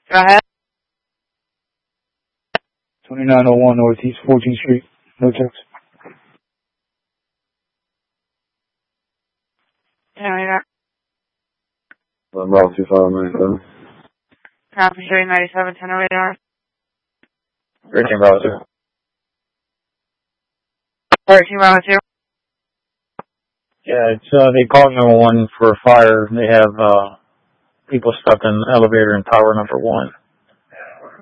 Go ahead. 2901 Northeast 14th Street. No text. Yeah, right there. Route 2597. Copy, showing 97, 1008 hours. Greeting Route 2. 13 Route 2. Yeah, it's, they called number 1 for a fire. They have, people stuck in the elevator in tower number 1.